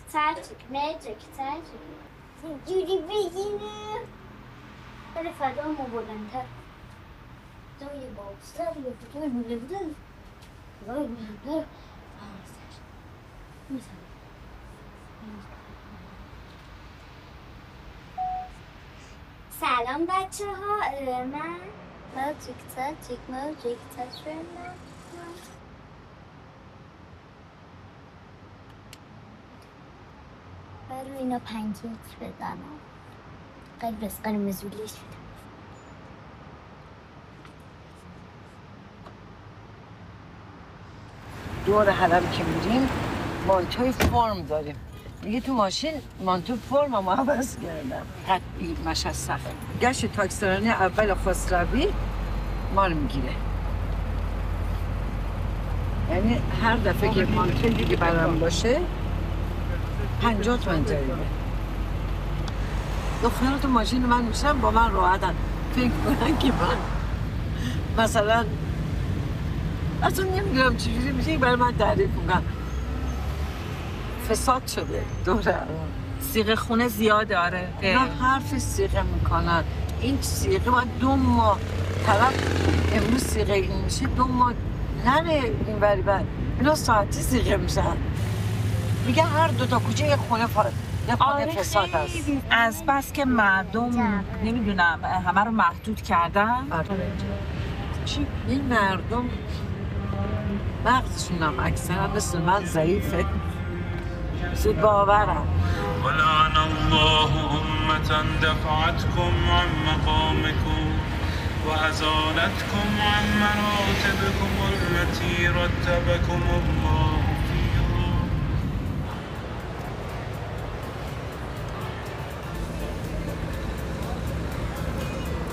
ترتیک مجک ترتیک اینجوری بگینه بره فدا ما بلندتر دوی باستر یا دوی بلندتر دوی بلندتر سلام بچه ها من مجک ترتیک مجک ترتیک برو اینا 5 لیتر بزنم خیلی بس قرمزولی شده دور حرم که میریم مانتوی فرم داریم دیگه تو ماشین مانتو فرم هم عوض کردم قطعی مشهد سخت گشت تاکسیرانی اول خسروی ما رو میگیره یعنی هر دفعه که مانتوی دیگه برام باشه 50 تومن جریمه دخترها تو ماشین من میشن با من راحتن فکر کنن که من مثلا اصلا نمیدونم چجوری میشه برای من تعریف کنم فساد شده دوره صیغه خونه زیاده آره نه حرف صیغه میکنن این صیغه باید 2 ماه طرف امروز صیغه این میشه 2 ماه نره این بری بر اینا ساعتی صیغه میشن میگه هر 2 تا کوچه یه خونه فساد هست از بس که مردم نمیدونم همه رو محدود کردن چی این مردم مغزشون هم اکثرا مثل من ضعیفه زود باورم ولعن الله أمة دفعتكم عن مقامكم وأزالتكم عن مراتبكم التي رتبكم الله